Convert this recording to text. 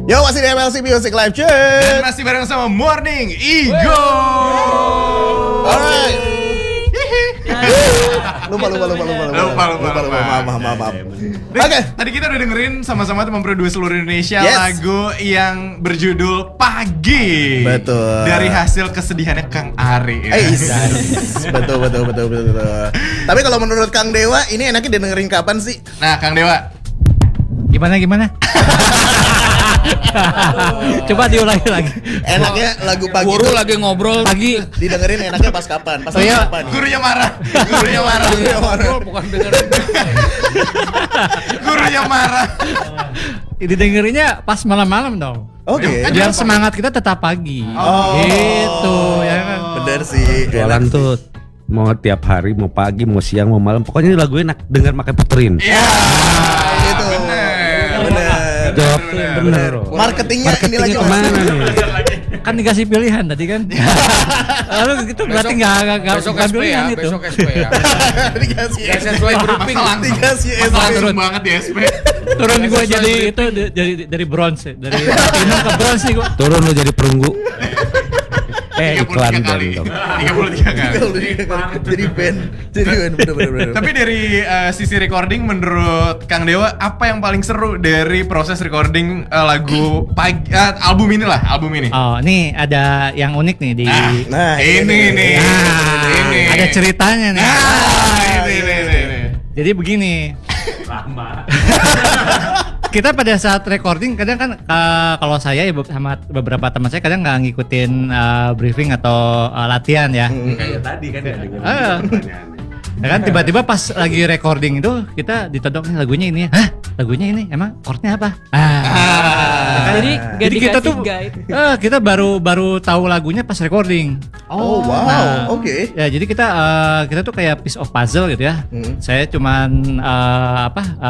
Yo, masih di MLC Music Live, cuy. Dan masih bareng sama Morning Ego. Alright. Lupa. Maaf. Oke. Tadi kita udah dengerin sama-sama teman berdua seluruh Indonesia lagu yang berjudul Pagi. Betul. Dari hasil kesedihannya Kang Ari. Betul. Tapi kalau menurut Kang Dewa, ini enaknya dengerin kapan sih? Nah, Kang Dewa. Gimana? Coba diulangi lagi. Enaknya lagu pagi. Guru lagi ngobrol Pagi. Didengerin enaknya pas kapan? Pas iya. kapan? Gurunya marah. bukan dengerin. Gurunya marah. Didengerinnya pas malam-malam dong. Oke. Biar semangat kita tetap pagi. Gitu ya kan. Bener sih. Jualan tuh mau tiap hari, mau pagi, mau siang, mau malam. Pokoknya lagu enak denger makai puterin. Iya. Itu. Bener. Jawab bener. Marketingnya ini lagi kemana nih? Kan dikasih pilihan tadi kan. Lalu gitu berarti nggak Besok SP pilihan ya, itu. besok SP ya. Dikasih Gak sesuai briefing. Dikasih Langsung banget di SP. Turun gue jadi itu dari bronze, dari platinum ke bronze nih gue. Turun lu jadi perunggu. Iklan 33 kali. dong. 33 kali. Jadi band bener. Tapi dari sisi recording menurut Kang Dewa apa yang paling seru dari proses recording lagu pagi album ini. Oh, ini ada yang unik nih di. Nah, ini nih. Ini. Ada ceritanya nih. Ini. Jadi begini. Kita pada saat recording kadang kan kalau saya ya sama beberapa teman saya kadang nggak ngikutin briefing atau latihan ya. Kayak tadi kan ya dengan Ya kan tiba-tiba pas lagi recording itu kita ditodok nih lagunya ini. Hah? Lagunya ini emang chordnya apa? Jadi kita tuh kita baru tahu lagunya pas recording. Oh wow, oke. Ya jadi kita tuh kayak piece of puzzle gitu ya. Saya cuman